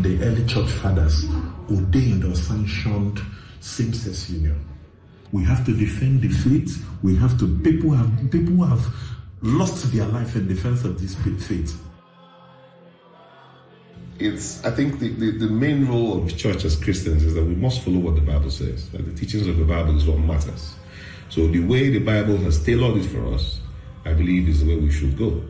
the early church fathers ordained or sanctioned same-sex union. We have to defend the faith. People have lost their life in defense of this faith. I think the main role of church as Christians is that we must follow what the Bible says. That the teachings of the Bible is what matters. So the way the Bible has tailored it for us, I believe, is the way we should go.